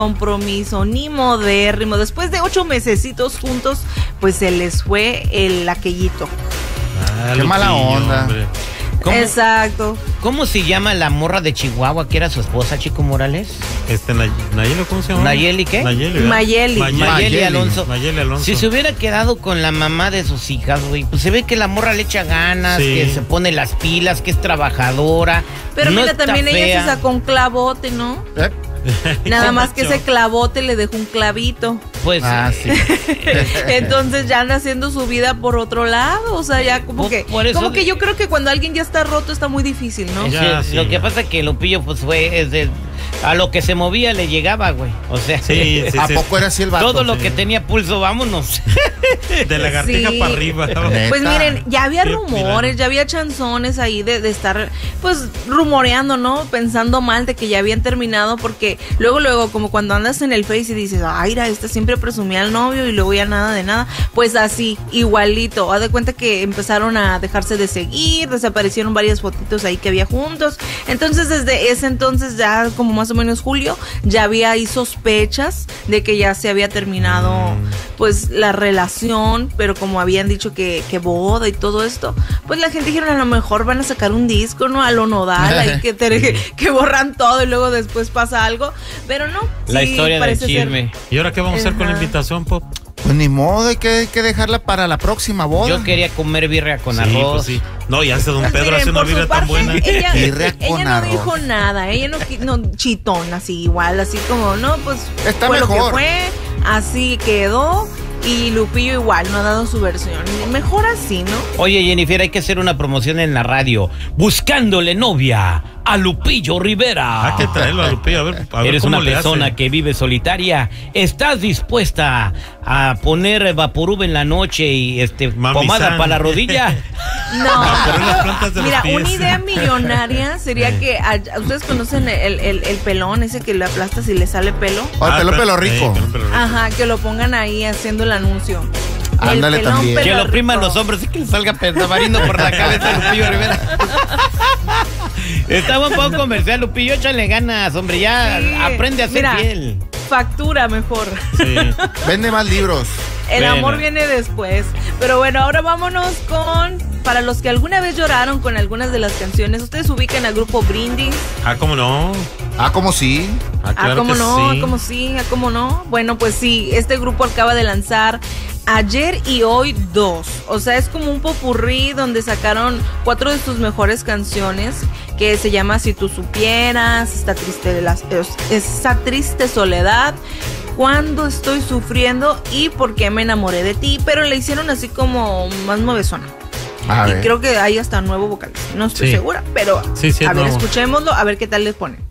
compromiso, ni modérrimo. Después de 8 mesecitos juntos, pues se les fue el aquellito. Qué mala onda. ¿Cómo? Exacto. ¿Cómo se llama la morra de Chihuahua que era su esposa, Chico Morales? Nayeli, ¿cómo se llama? ¿Nayeli qué? Mayeli Alonso. Si se hubiera quedado con la mamá de sus hijas, güey, pues se ve que la morra le echa ganas, sí, que se pone las pilas, que es trabajadora. Pero no mira, está también fea. ella se sacó un clavote, ¿no? Nada más que ese clavote le dejó un clavito. Pues sí. Entonces ya anda haciendo su vida por otro lado. O sea, ya como que yo creo que cuando alguien ya está roto está muy difícil, ¿no? Sí, lo que pasa es que Lupillo pues a lo que se movía le llegaba, güey. O sea, ¿A poco era así el vato? todo lo que tenía pulso, vámonos. De lagartija para arriba. Pues miren, ya había rumores, ya había chanzones ahí de estar pues rumoreando, ¿no? Pensando mal de que ya habían terminado, porque luego como cuando andas en el Face y dices, ay, mira, esta siempre presumía al novio y luego ya nada de nada, pues así, igualito. Haz de cuenta que empezaron a dejarse de seguir, desaparecieron varias fotitos ahí que había juntos. Entonces desde ese entonces, ya como más o menos julio, ya había ahí sospechas de que ya se había terminado pues la relación, pero como habían dicho que boda y todo esto, pues la gente dijeron, a lo mejor van a sacar un disco, ¿no? A lo Nodal, ahí que borran todo y luego después pasa algo, pero no. La historia del chisme. ¿Y ahora qué vamos a hacer con la invitación, Pop? Pues ni modo, hay que dejarla para la próxima boda. Yo quería comer birria con arroz. Pues sí. No, ya hace don Pedro hace una birria tan buena. Ella no dijo nada, ella no chitón, así igual, así como, no, pues está fue mejor. Lo que fue, así quedó. Y Lupillo igual, no ha dado su versión. Mejor así, ¿no? Oye, Jennifer, hay que hacer una promoción en la radio. Buscándole novia a Lupillo Rivera. Hay que traerlo a Lupillo, a ver Eres cómo una le persona hace. que vive solitaria. ¿Estás dispuesta a poner Vaporub en la noche y pomada para la rodilla? No. Mira, una idea millonaria sería que ustedes conocen el pelón, ese que le aplastas y le sale pelo. Pelo rico. Ajá, que lo pongan ahí haciendo el anuncio. Ándale también. Que lo opriman los hombres y que le salga tamarindo por la cabeza a Lupillo Rivera. Estaba un poco comercial, Lupillo, échale ganas, hombre, ya aprende a hacer piel. Factura mejor. Sí. Vende más libros. El amor viene después. Pero bueno, ahora vámonos para los que alguna vez lloraron con algunas de las canciones. ¿Ustedes ubican al grupo Brindis? ¿Cómo no? ¿Cómo sí? Claro ¿cómo que no? sí. ¿Cómo sí? ¿Cómo no? Bueno, pues sí, este grupo acaba de lanzar ayer y hoy 2. O sea, es como un popurrí donde sacaron 4 de sus mejores canciones, que se llama Si tú supieras, Esa triste soledad, Cuando estoy sufriendo y Por qué me enamoré de ti, pero le hicieron así como más nuevezona. Y creo que hay hasta nuevo vocalista, no estoy segura, pero a ver, escuchémoslo, a ver qué tal les pone.